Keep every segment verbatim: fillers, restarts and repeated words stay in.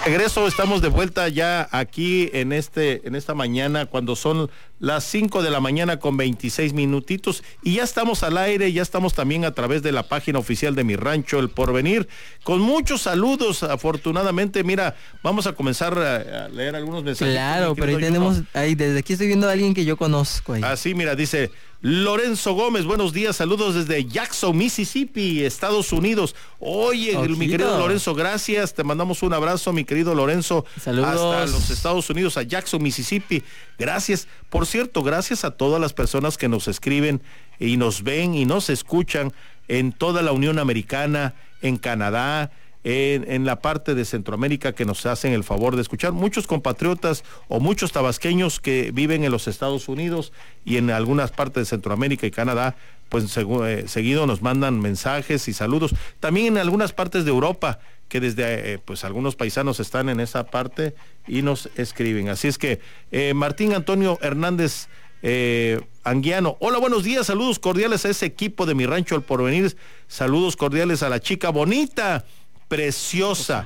Regreso, estamos de vuelta ya aquí en este en esta mañana cuando son las cinco de la mañana con veintiséis minutitos y ya estamos al aire, ya estamos también a través de la página oficial de Mi Rancho El Porvenir con muchos saludos. Afortunadamente, mira, vamos a comenzar a, a leer algunos mensajes. Claro, pero ahí tenemos, ahí desde aquí estoy viendo a alguien que yo conozco ahí. Así, mira, dice Lorenzo Gómez, buenos días, saludos desde Jackson, Mississippi, Estados Unidos. Oye, Ojito. Mi querido Lorenzo, gracias, te mandamos un abrazo, mi querido Lorenzo. Saludos. Hasta los Estados Unidos, a Jackson, Mississippi. Gracias. Por cierto, gracias a todas las personas que nos escriben y nos ven y nos escuchan en toda la Unión Americana, en Canadá, En, en la parte de Centroamérica, que nos hacen el favor de escuchar, muchos compatriotas o muchos tabasqueños que viven en los Estados Unidos y en algunas partes de Centroamérica y Canadá, pues segu, eh, seguido nos mandan mensajes y saludos, también en algunas partes de Europa, que desde eh, pues algunos paisanos están en esa parte y nos escriben, así es que eh, Martín Antonio Hernández Eh, Anguiano, hola, buenos días, saludos cordiales a ese equipo de Mi Rancho El Porvenir, saludos cordiales a la chica bonita, preciosa,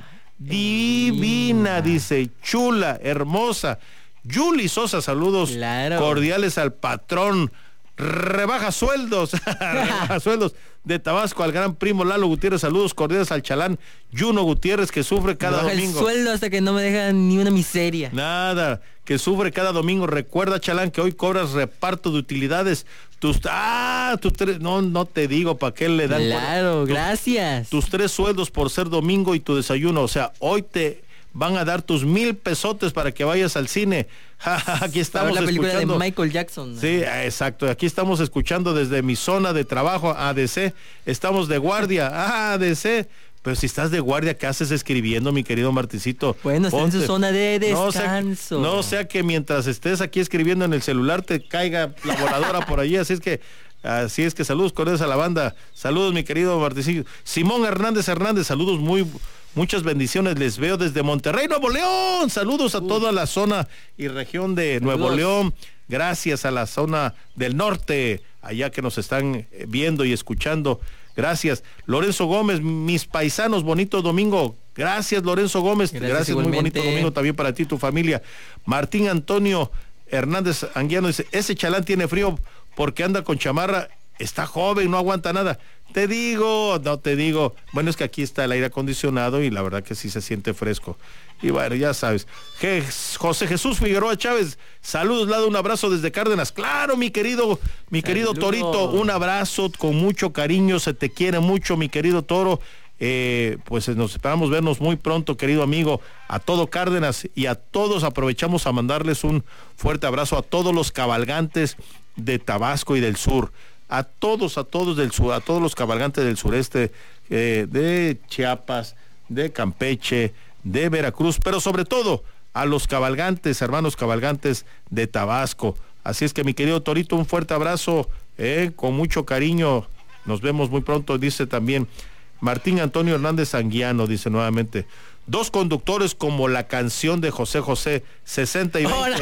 divina, dice, chula, hermosa, Yuli Sosa, saludos claro. cordiales al patrón, rebaja sueldos, rebaja sueldos de Tabasco, al gran primo Lalo Gutiérrez, saludos cordiales al chalán Juno Gutiérrez, que sufre cada rebaja domingo. El sueldo hasta que no me dejan ni una miseria. Nada, que sufre cada domingo. Recuerda, chalán, que hoy cobras reparto de utilidades. Tus, ah, tus tres, no, no te digo para qué le dan. Claro, tus, gracias. Tus tres sueldos por ser domingo y tu desayuno. O sea, hoy te van a dar tus mil pesotes para que vayas al cine. Aquí estamos la película escuchando de Michael Jackson. Sí, exacto. Aquí estamos escuchando desde mi zona de trabajo, A D C. Estamos de guardia, A D C. Pero si estás de guardia, ¿qué haces escribiendo, mi querido Marticito? Bueno, está Ponte. en su zona de No descanso. sea, no sea que mientras estés aquí escribiendo en el celular te caiga la voladora por allí, así es que Así es que saludos cordiales a la banda. Saludos, mi querido Marticillo. Simón Hernández Hernández, saludos, muy muchas bendiciones. Les veo desde Monterrey, Nuevo León. Saludos a uh. toda la zona y región de saludos. Nuevo León. Gracias a la zona del norte, allá que nos están viendo y escuchando. Gracias. Lorenzo Gómez, mis paisanos, bonito domingo. Gracias, Lorenzo Gómez. Gracias, Gracias muy bonito domingo también para ti y tu familia. Martín Antonio Hernández Anguiano dice, ese chalán tiene frío porque anda con chamarra, está joven, no aguanta nada. Te digo, no te digo. Bueno, es que aquí está el aire acondicionado y la verdad que sí se siente fresco. Y bueno, ya sabes. Je- José Jesús Figueroa Chávez, saludos, Lado, un abrazo desde Cárdenas. Claro, mi querido, mi querido Saludo. Torito, un abrazo con mucho cariño, se te quiere mucho, mi querido Toro. Eh, pues nos esperamos vernos muy pronto, querido amigo, a todo Cárdenas y a todos. Aprovechamos a mandarles un fuerte abrazo a todos los cabalgantes de Tabasco y del sur, a todos, a todos del sur, a todos los cabalgantes del sureste, eh, de Chiapas, de Campeche, de Veracruz, pero sobre todo a los cabalgantes, hermanos cabalgantes de Tabasco. Así es que, mi querido Torito, un fuerte abrazo, eh, con mucho cariño. Nos vemos muy pronto, dice también Martín Antonio Hernández Anguiano, dice nuevamente, dos conductores como la canción de José José, sesenta y veinte.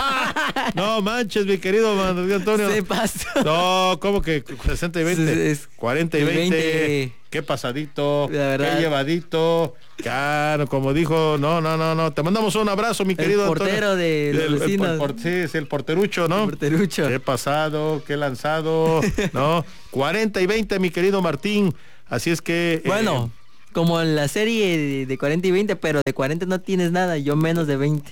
No, no manches, mi querido Martín Antonio. Se pasó. No, ¿cómo que sesenta y veinte? Es, cuarenta y veinte. Qué pasadito, qué llevadito. Claro, como dijo, no, no, no, no. Te mandamos un abrazo, mi querido el portero Antonio. de los el, vecinos. El, el, por, sí, es el porterucho, ¿no? El porterucho. Qué pasado, qué lanzado, ¿no? cuarenta y veinte, mi querido Martín. Así es que... Bueno, eh, como en la serie de, de cuarenta y veinte, pero de cuarenta no tienes nada, yo menos de veinte.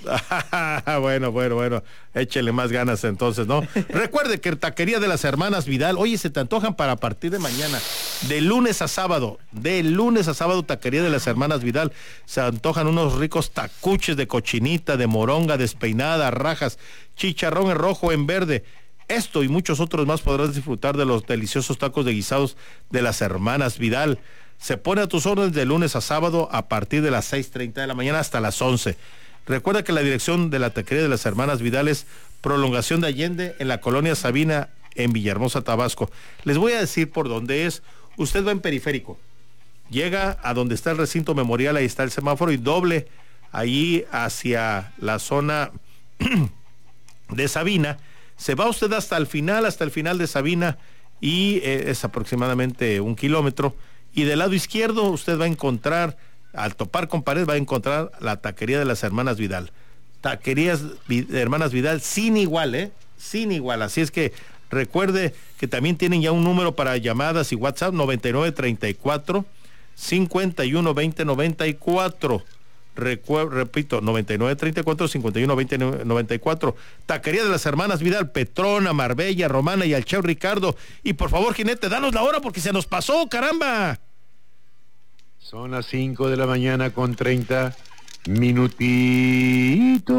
Bueno, bueno, bueno, échele más ganas entonces, ¿no? Recuerde que Taquería de las Hermanas Vidal, oye, se te antojan para partir de mañana, de lunes a sábado, de lunes a sábado, Taquería de las Hermanas Vidal, se antojan unos ricos tacuches de cochinita, de moronga despeinada, rajas, chicharrón en rojo, en verde. Esto y muchos otros más podrás disfrutar de los deliciosos tacos de guisados de las Hermanas Vidal. Se pone a tus órdenes de lunes a sábado a partir de las seis treinta de la mañana hasta las once. Recuerda que la dirección de la Taquería de las Hermanas Vidal es Prolongación de Allende en la colonia Sabina en Villahermosa, Tabasco. Les voy a decir por dónde es. Usted va en Periférico. Llega a donde está el recinto memorial, ahí está el semáforo y doble ahí hacia la zona de Sabina. Se va usted hasta el final, hasta el final de Sabina y eh, es aproximadamente un kilómetro. Y del lado izquierdo usted va a encontrar al topar con pared va a encontrar la taquería de las hermanas Vidal. Taquerías Vi- hermanas Vidal sin igual, ¿eh? Sin igual. Así es que recuerde que también tienen ya un número para llamadas y WhatsApp, noventa y nueve treinta y cuatro cincuenta y uno veinte noventa y cuatro. Recu- repito, noventa y nueve treinta y cuatro cincuenta y uno veinte noventa y cuatro. Taquería de las hermanas Vidal, Petrona, Marbella, Romana y al Chef Ricardo. Y por favor, jinete, danos la hora porque se nos pasó, caramba. Son las cinco de la mañana con treinta minutitos.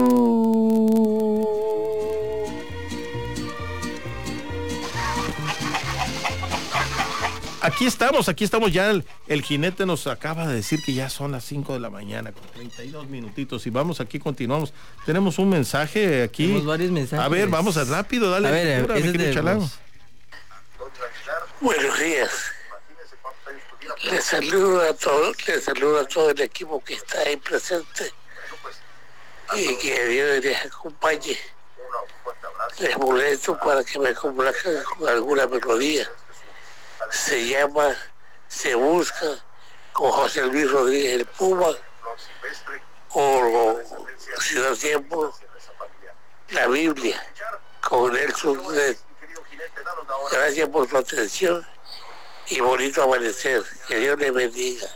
Aquí estamos, aquí estamos ya, el, el jinete nos acaba de decir que ya son las cinco de la mañana con treinta y dos minutitos y vamos aquí, continuamos. Tenemos un mensaje aquí. Tenemos varios mensajes. A ver, vamos a rápido, dale. A ver, lectura, ese mi es querido de Chalán. voz. Buenos días. Les saludo a todos, les saludo a todo el equipo que está ahí presente y que Dios les acompañe. Les molesto para que me complazcan con alguna melodía. Se llama Se Busca con José Luis Rodríguez el Puma, o si no tiempo la Biblia con Nelson Red. Gracias por su atención y bonito amanecer. Que Dios les bendiga.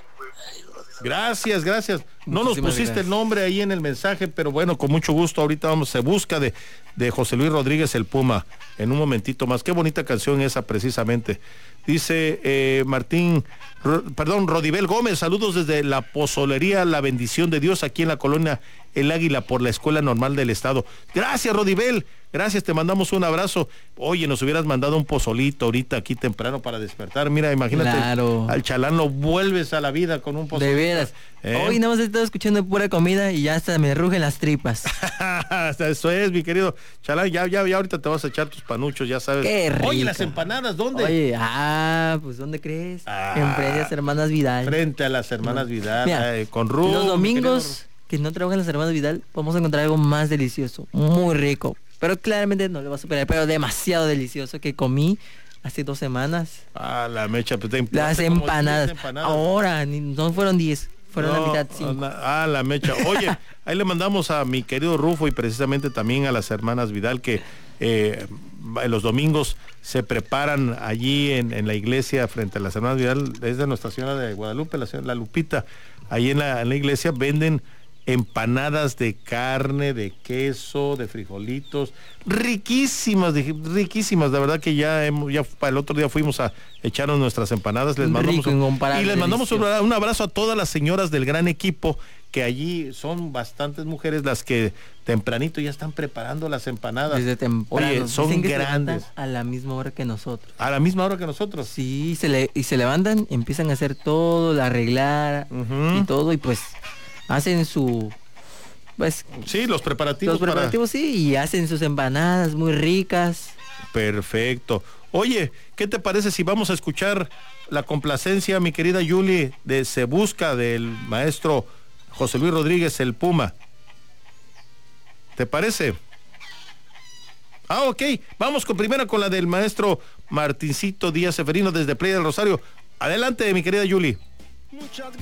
Gracias, gracias. No nos Muchísimas pusiste gracias. el nombre ahí en el mensaje, pero bueno, con mucho gusto. Ahorita vamos, Se Busca de, de José Luis Rodríguez el Puma. En un momentito más. Qué bonita canción esa precisamente. Dice eh, Martín, Ro, perdón, Rodibel Gómez, saludos desde la pozolería La Bendición de Dios, aquí en la colonia El Águila, por la Escuela Normal del Estado. Gracias, Rodibel. Gracias, te mandamos un abrazo. Oye, nos hubieras mandado un pozolito ahorita aquí temprano para despertar. Mira, imagínate, Claro. al Chalán lo vuelves a la vida con un pozolito. De veras. ¿Eh? Hoy nada más he estado escuchando pura comida y ya hasta me rugen las tripas. Eso es, mi querido Chalán, ya, ya, ya ahorita te vas a echar tus panuchos, ya sabes. Qué rico. Oye, las empanadas, ¿dónde? Oye, ah, pues ¿dónde crees? Ah. En Predias Hermanas Vidal. Frente a las hermanas Vidal, Mira, eh, con Ruth. Los mi domingos que no trabajan las Hermanas Vidal, podemos encontrar algo más delicioso, muy rico. Pero claramente no le va a superar, pero demasiado delicioso que comí hace dos semanas. querido. Ah, la mecha, pues, te Las emplaste como empanadas. diez empanadas. Ahora, ni- no fueron diez, fueron No, la mitad cinco. na- Ah, la mecha. Oye, ahí le mandamos a mi querido Rufo y precisamente también a las hermanas Vidal que eh, en los domingos se preparan allí en, en la iglesia frente a las hermanas Vidal, es de Nuestra Señora de Guadalupe, la, señora- la Lupita, ahí en la, en la iglesia venden empanadas de carne, de queso, de frijolitos, riquísimas, de- riquísimas, la verdad que ya hemos, ya para el otro día fuimos a echarnos nuestras empanadas, les mandamos Rico, un- incomparable, y les mandamos un, delicioso. un abrazo a todas las señoras del gran equipo, que allí son bastantes mujeres las que tempranito ya están preparando las empanadas. Desde temprano. Oye, son Dicen que se grandes. levantan a la misma hora que nosotros. A la misma hora que nosotros. Sí, se le, y se levantan, empiezan a hacer todo, a arreglar Ujú. y todo, y pues hacen su, pues, Sí, los preparativos. los preparativos, sí, y hacen sus empanadas muy ricas. para... Perfecto. Oye, ¿qué te parece si vamos a escuchar la complacencia, mi querida Yuli, de Se Busca del maestro José Luis Rodríguez el Puma? ¿Te parece? Ah, ok. Vamos con primera con la del maestro Martincito Díaz Seferino desde Playa del Rosario. Adelante, mi querida Yuli.